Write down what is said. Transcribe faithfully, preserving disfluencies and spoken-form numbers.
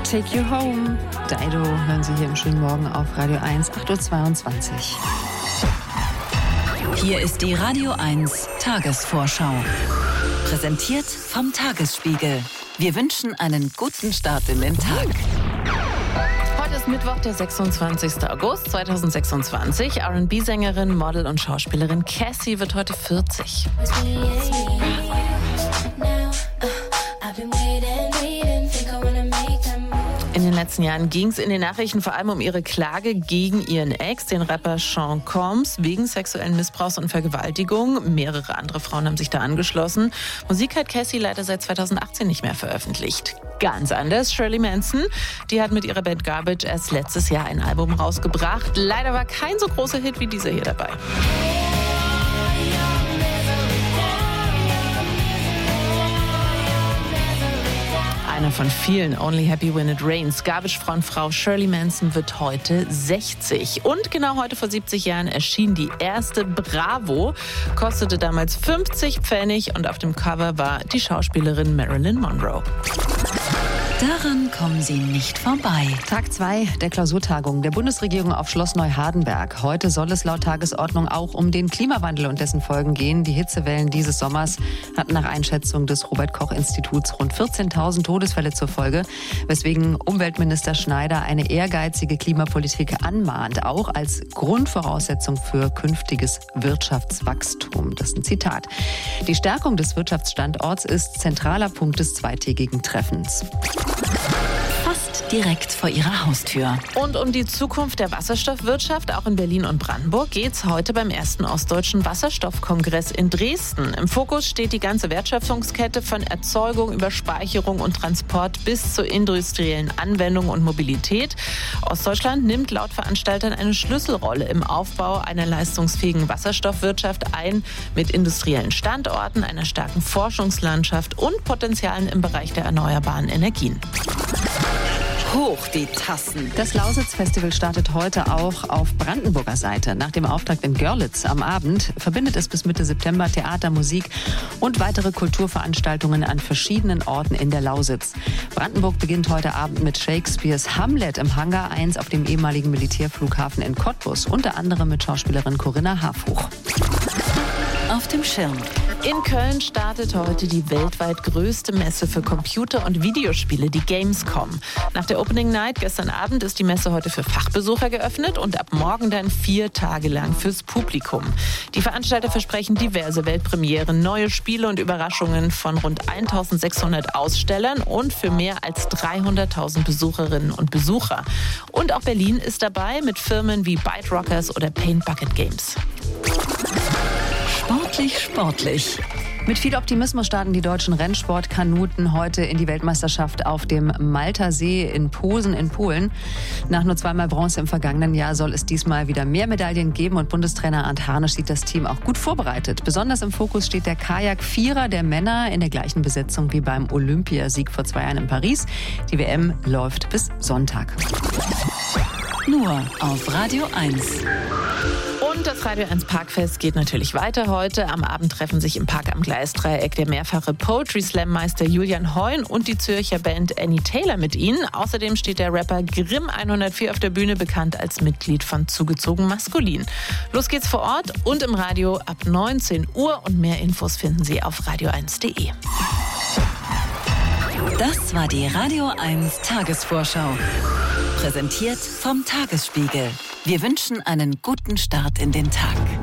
Take You Home. Dido hören Sie hier im schönen Morgen auf Radio eins, acht Uhr zweiundzwanzig. Hier ist die Radio eins Tagesvorschau. Präsentiert vom Tagesspiegel. Wir wünschen einen guten Start in den Tag. Heute ist Mittwoch, der sechsundzwanzigster August zweitausendsechsundzwanzig. R and B-Sängerin, Model und Schauspielerin Cassie wird heute vierzig. In den letzten Jahren ging es in den Nachrichten vor allem um ihre Klage gegen ihren Ex, den Rapper Sean Combs, wegen sexuellen Missbrauchs und Vergewaltigung. Mehrere andere Frauen haben sich da angeschlossen. Musik hat Cassie leider seit zweitausendachtzehn nicht mehr veröffentlicht. Ganz anders Shirley Manson. Die hat mit ihrer Band Garbage erst letztes Jahr ein Album rausgebracht. Leider war kein so großer Hit wie dieser hier dabei. Einer von vielen, Only Happy When It Rains. Garbage-Frontfrau Shirley Manson wird heute sechzig. Und genau heute vor siebzig Jahren erschien die erste Bravo. Kostete damals fünfzig Pfennig und auf dem Cover war die Schauspielerin Marilyn Monroe. Daran kommen Sie nicht vorbei. Tag zwei der Klausurtagung der Bundesregierung auf Schloss Neuhardenberg. Heute soll es laut Tagesordnung auch um den Klimawandel und dessen Folgen gehen. Die Hitzewellen dieses Sommers hatten nach Einschätzung des Robert-Koch-Instituts rund vierzehntausend Todesfälle zur Folge, weswegen Umweltminister Schneider eine ehrgeizige Klimapolitik anmahnt, auch als Grundvoraussetzung für künftiges Wirtschaftswachstum. Das ist ein Zitat. Die Stärkung des Wirtschaftsstandorts ist zentraler Punkt des zweitägigen Treffens. Fast direkt vor Ihrer Haustür. Und um die Zukunft der Wasserstoffwirtschaft, auch in Berlin und Brandenburg, geht es heute beim ersten Ostdeutschen Wasserstoffkongress in Dresden. Im Fokus steht die ganze Wertschöpfungskette von Erzeugung über Speicherung und Transport bis zur industriellen Anwendung und Mobilität. Ostdeutschland nimmt laut Veranstaltern eine Schlüsselrolle im Aufbau einer leistungsfähigen Wasserstoffwirtschaft ein, mit industriellen Standorten, einer starken Forschungslandschaft und Potenzialen im Bereich der erneuerbaren Energien. Hoch die Tassen. Das Lausitz-Festival startet heute auch auf Brandenburger Seite. Nach dem Auftakt in Görlitz am Abend verbindet es bis Mitte September Theater, Musik und weitere Kulturveranstaltungen an verschiedenen Orten in der Lausitz. Brandenburg beginnt heute Abend mit Shakespeares Hamlet im Hangar eins auf dem ehemaligen Militärflughafen in Cottbus, unter anderem mit Schauspielerin Corinna Harfuch. Auf dem Schirm. In Köln startet heute die weltweit größte Messe für Computer- und Videospiele, die Gamescom. Nach der Opening Night gestern Abend ist die Messe heute für Fachbesucher geöffnet und ab morgen dann vier Tage lang fürs Publikum. Die Veranstalter versprechen diverse Weltpremieren, neue Spiele und Überraschungen von rund eintausendsechshundert Ausstellern und für mehr als dreihunderttausend Besucherinnen und Besucher. Und auch Berlin ist dabei mit Firmen wie Byte Rockers oder Paint Bucket Games. Sportlich, sportlich. Mit viel Optimismus starten die deutschen Rennsportkanuten heute in die Weltmeisterschaft auf dem Malter See in Posen in Polen. Nach nur zweimal Bronze im vergangenen Jahr soll es diesmal wieder mehr Medaillen geben und Bundestrainer Arndt Harnisch sieht das Team auch gut vorbereitet. Besonders im Fokus steht der Kajak-Vierer der Männer in der gleichen Besetzung wie beim Olympiasieg vor zwei Jahren in Paris. Die W M läuft bis Sonntag. Nur auf Radio eins. Und das Radio eins Parkfest geht natürlich weiter heute. Am Abend treffen sich im Park am Gleisdreieck der mehrfache Poetry Slam Meister Julian Heun und die Zürcher Band Annie Taylor mit ihnen. Außerdem steht der Rapper Grimm hundertvier auf der Bühne, bekannt als Mitglied von Zugezogen Maskulin. Los geht's vor Ort und im Radio ab neunzehn Uhr und mehr Infos finden Sie auf radio eins punkt de. Das war die Radio eins Tagesvorschau. Präsentiert vom Tagesspiegel. Wir wünschen einen guten Start in den Tag.